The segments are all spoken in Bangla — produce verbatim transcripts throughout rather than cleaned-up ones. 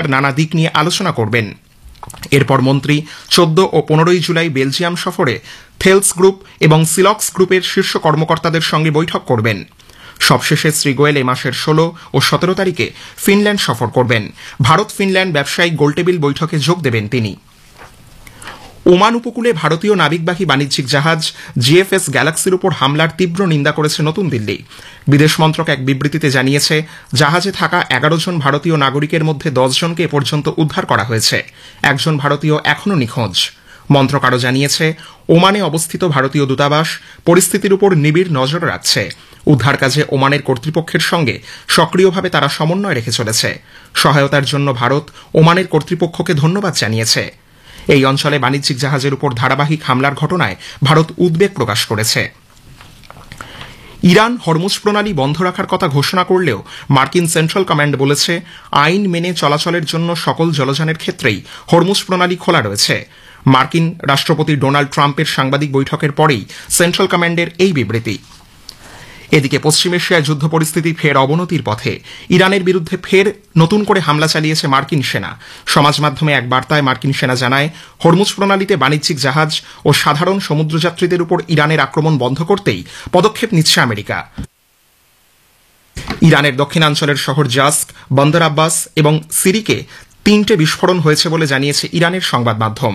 নানা দিক নিয়ে আলোচনা করবেন। এরপর মন্ত্রী চোদ্দ ও পনেরোই জুলাই বেলজিয়াম সফরে থেলস গ্রুপ এবং সিলক্স গ্রুপের শীর্ষ কর্মকর্তাদের সঙ্গে বৈঠক করবেন। সবশেষে শ্রী গোয়েল এ মাসের ষোলো ও সতেরো তারিখে ফিনল্যান্ড সফর করবেন। ভারত ফিনল্যান্ড ব্যবসায়িক গোলটেবিল বৈঠকে যোগ দেবেন তিনি। ওমান উপকূলে ভারতীয় নাবিকবাহী বাণিজ্যিক জাহাজ জিএফএস গ্যালাক্সির উপর হামলার তীব্র নিন্দা করেছে নতুন দিল্লি। বিদেশ মন্ত্রক এক বিবৃতিতে জানিয়েছে, জাহাজে থাকা এগারো জন ভারতীয় নাগরিকের মধ্যে দশ জনকে এ পর্যন্ত উদ্ধার করা হয়েছে। একজন ভারতীয় এখনও নিখোঁজ। মন্ত্রক আরও জানিয়েছে, ওমানে অবস্থিত ভারতীয় দূতাবাস পরিস্থিতির উপর নিবিড় নজর রাখছে। উদ্ধার কাজে ওমানের কর্তৃপক্ষের সঙ্গে সক্রিয়ভাবে তারা সমন্বয় রেখে চলেছে। সহায়তার জন্য ভারত ওমানের কর্তৃপক্ষকে ধন্যবাদ জানিয়েছে। এই অঞ্চলে বাণিজ্যিক জাহাজের উপর ধারাবাহিক হামলার ঘটনায় ভারত উদ্বেগ প্রকাশ করেছে। ইরান হরমুজ প্রণালী বন্ধ রাখার কথা ঘোষণা করলেও মার্কিন সেন্ট্রাল কমান্ড বলেছে, আইন মেনে চলাচলের জন্য সকল জলযানের ক্ষেত্রেই হরমুজ প্রণালী খোলা রয়েছে। মার্কিন রাষ্ট্রপতি ডোনাল্ড ট্রাম্পের সাংবাদিক বৈঠকের পরেই সেন্ট্রাল কমান্ডের এই বিবৃতি। এদিকে পশ্চিম এশিয়ায় যুদ্ধ পরিস্থিতি ফের অবনতির পথে। ইরানের বিরুদ্ধে ফের নতুন করে হামলা চালিয়েছে মার্কিন সেনা। সমাজ মাধ্যমে এক বার্তায় মার্কিন সেনা জানায়, হরমুজ প্রণালীতে বাণিজ্যিক জাহাজ ও সাধারণ সমুদ্রযাত্রীদের উপর ইরানের আক্রমণ বন্ধ করতেই পদক্ষেপ নিচ্ছে আমেরিকা। ইরানের দক্ষিণাঞ্চলের শহর জাস্ক, বন্দর আব্বাস এবং সিরিকে তিনটে বিস্ফোরণ হয়েছে বলে জানিয়েছে ইরানের সংবাদ মাধ্যম।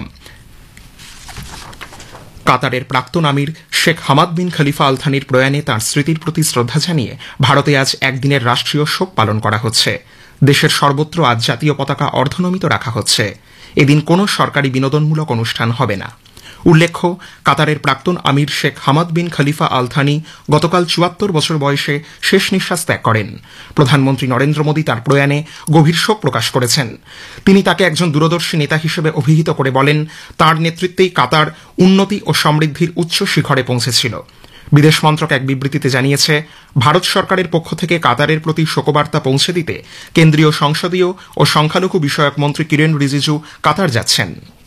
কাতারের প্রাক্তন আমির শেখ হামাদ বিন খলিফা আল থানির প্রয়াণে তাঁর স্মৃতির প্রতি শ্রদ্ধা জানিয়ে ভারতে আজ একদিনের রাষ্ট্রীয় শোক পালন করা হচ্ছে। দেশের সর্বত্র আজ জাতীয় পতাকা অর্ধনমিত রাখা হচ্ছে। এদিন কোনো সরকারি বিনোদনমূলক অনুষ্ঠান হবে না। উল্লেখ্য, কাতারের প্রাক্তন আমির শেখ হামাদ বিন খলিফা আল থানি গতকাল চুয়াত্তর বছর বয়সে শেষ নিঃশ্বাস ত্যাগ করেন। প্রধানমন্ত্রী নরেন্দ্র মোদী তার প্রয়াণে গভীর শোক প্রকাশ করেছেন। তিনি তাকে একজন দূরদর্শী নেতা হিসেবে অভিহিত করে বলেন, তাঁর নেতৃত্বেই কাতার উন্নতি ও সমৃদ্ধির উচ্চ শিখরে পৌঁছেছিল। বিদেশ মন্ত্রক এক বিবৃতিতে জানিয়েছে, ভারত সরকারের পক্ষ থেকে কাতারের প্রতি শোকবার্তা পৌঁছে দিতে কেন্দ্রীয় সংসদীয় ও সংখ্যালঘু বিষয়ক মন্ত্রী কিরেন রিজিজু কাতার যাচ্ছেন।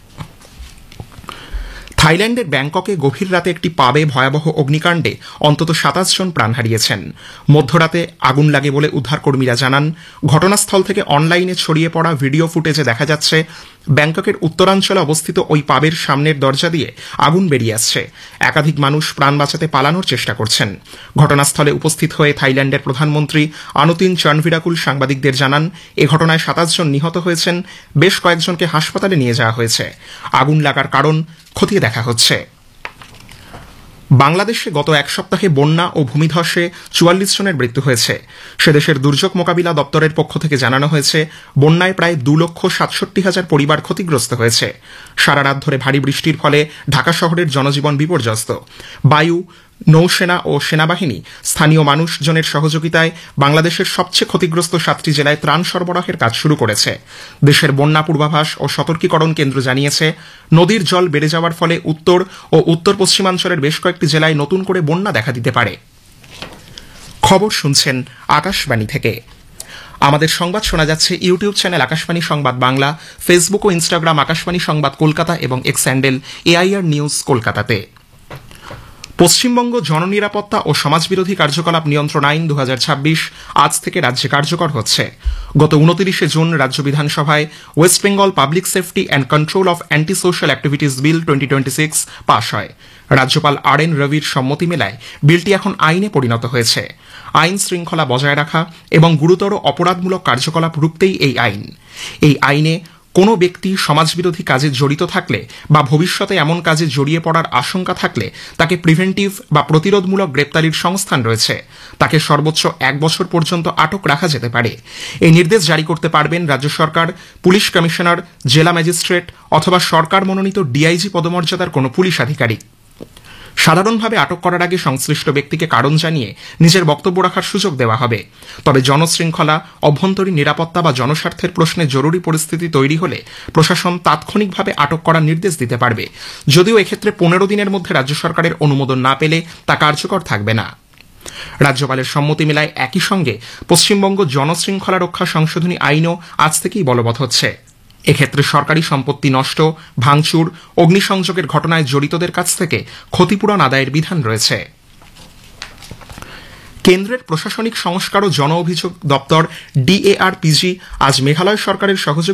থাইল্যান্ডের ব্যাংককে গভীর রাতে একটি পাবে ভয়াবহ অগ্নিকাণ্ডে অন্তত সাতাশ জন প্রাণ হারিয়েছেন। মধ্যরাতে আগুন লাগে বলে উদ্ধারকর্মীরা জানান। ঘটনাস্থল থেকে অনলাইনে ছড়িয়ে পড়া ভিডিও ফুটেজে দেখা যাচ্ছে, ব্যাংককের উত্তরাঞ্চলে অবস্থিত ওই পাবের সামনের দরজা দিয়ে আগুন বেরিয়ে আসছে। একাধিক মানুষ প্রাণ বাঁচাতে পালানোর চেষ্টা করছেন। ঘটনাস্থলে উপস্থিত হয়ে থাইল্যান্ডের প্রধানমন্ত্রী আনুতিন চনভিরাকুল সাংবাদিকদের জানান, এ ঘটনায় সাতাশ জন নিহত হয়েছেন। বেশ কয়েকজনকে হাসপাতালে নিয়ে যাওয়া হয়েছে। আগুন লাগার কারণ খতিয়ে দেখা হচ্ছে। বাংলাদেশে গত এক সপ্তাহে বন্যা ও ভূমিধসে চুয়াল্লিশ জনের মৃত্যু হয়েছে। সেদেশের দুর্যোগ মোকাবিলা দপ্তরের পক্ষ থেকে জানানো হয়েছে, বন্যায় প্রায় দু লক্ষ সাতষট্টি হাজার পরিবার ক্ষতিগ্রস্ত হয়েছে। সারা রাত ধরে ভারী বৃষ্টির ফলে ঢাকা শহরের জনজীবন বিপর্যস্ত। বায়ু, নৌসেনা ও সেনাবাহিনী স্থানীয় মানুষজনের সহযোগিতায় বাংলাদেশের সবচেয়ে ক্ষতিগ্রস্ত সাতটি জেলায় ত্রাণ সরবরাহের কাজ শুরু করেছে। দেশের বন্যা পূর্বাভাস ও সতর্কীকরণ কেন্দ্র জানিয়েছে, নদীর জল বেড়ে যাওয়ার ফলে উত্তর ও উত্তর পশ্চিমাঞ্চলের বেশ কয়েকটি জেলায় নতুন করে বন্যা দেখা দিতে পারে। খবর শুনছেন আকাশবাণী থেকে। আমাদের সংবাদ শোনা যাচ্ছে ইউটিউব চ্যানেল আকাশবাণী সংবাদ বাংলা, ফেসবুক ও ইনস্টাগ্রাম আকাশবাণী সংবাদ কলকাতা এবং এক্স হ্যান্ডেল এআইআর নিউজ কলকাতাতে। পশ্চিমবঙ্গ জননিরাপত্তা ও সমাজবিরোধী কার্যকলাপ নিয়ন্ত্রণ আইন দু হাজার ছাব্বিশ আজ থেকে রাজ্যে কার্যকর হচ্ছে। গত উনত্রিশে জুন রাজ্য বিধানসভায় West Bengal public safety and control of anti social activities bill twenty twenty six পাশ হয়। রাজ্যপাল আর এন রবির সম্মতি মেলায় বিলটি এখন আইনে পরিণত হয়েছে। আইন শৃঙ্খলা বজায় রাখা এবং গুরুতর অপরাধমূলক কার্যকলাপ রুখতেই এই আইন। এই আইনে কোনো ব্যক্তি সমাজবিরোধী কাজে জড়িত থাকলে বা ভবিষ্যতে এমন কাজে জড়িয়ে পড়ার আশঙ্কা থাকলে তাকে প্রিভেন্টিভ বা প্রতিরোধমূলক গ্রেপ্তারির সংস্থান রয়েছে। তাকে সর্বোচ্চ এক বছর পর্যন্ত আটক রাখা যেতে পারে। এই নির্দেশ জারি করতে পারবেন রাজ্য সরকার, পুলিশ কমিশনার, জেলা ম্যাজিস্ট্রেট অথবা সরকার মনোনীত ডিআইজি পদমর্যাদার কোনো পুলিশ আধিকারিক। সাধারণভাবে আটক করার আগে সংশ্লিষ্ট ব্যক্তিকে কারণ জানিয়ে নিজের বক্তব্য রাখার সুযোগ দেওয়া হবে। তবে জনশৃঙ্খলা, অভ্যন্তরীণ নিরাপত্তা বা জনস্বার্থের প্রশ্নে জরুরি পরিস্থিতি তৈরি হলে প্রশাসন তাৎক্ষণিকভাবে আটক করার নির্দেশ দিতে পারবে। যদিও এক্ষেত্রে পনেরো দিনের মধ্যে রাজ্য সরকারের অনুমোদন না পেলে তা কার্যকর থাকবে না। রাজ্যপালের সম্মতি মেলায় একই সঙ্গে পশ্চিমবঙ্গ জনশৃঙ্খলা রক্ষা সংশোধনী আইনও আজ থেকেই বলবৎ হচ্ছে। এক্ষেত্রে সরকারি সম্পত্তি নষ্ট, ভাঙচুর, অগ্নিসংযোগের ঘটনায় জড়িতদের কাছ থেকে ক্ষতিপূরণ আদায়ের বিধান রয়েছে। কেন্দ্রের প্রশাসনিক সংস্কার ও জন অভিযোগ দপ্তর ডিএআরপিজি আজ মেঘালয় সরকারের সহযোগী